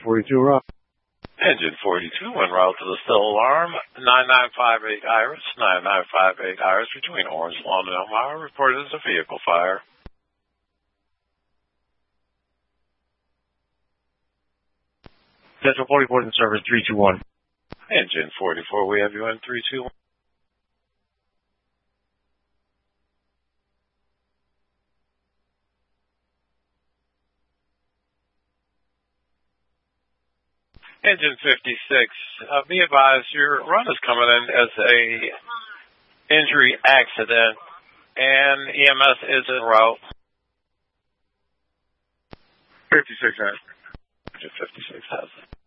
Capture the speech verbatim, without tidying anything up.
forty-two, route. Engine forty-two, en route to the Still Alarm, nine nine five eight Iris, nine nine five eight Iris between Orange Lawn and Elmira, reported as a vehicle fire. Central forty-four in service, three two one. Engine forty-four, we have you in three two one. Engine fifty-six, uh, be advised your run is coming in as a injury accident and E M S is en route. fifty-six, Engine fifty-six has it.